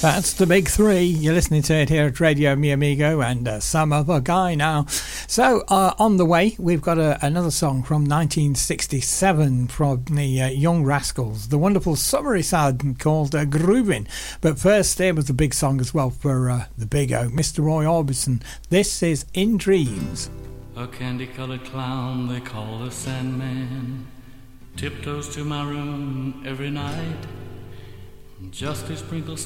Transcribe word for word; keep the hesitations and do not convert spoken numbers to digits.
That's the big three. You're listening to it here at Radio Mi Amigo and uh, Some Other Guy now. So uh, on the way, we've got a, another song from nineteen sixty-seven from the uh, Young Rascals, the wonderful summery side called uh, Groovin'. But first, there was a big song as well for uh, the big O, Mister Roy Orbison. This is In Dreams. A candy-colored clown they call the Sandman tiptoes to my room every night just to sprinkle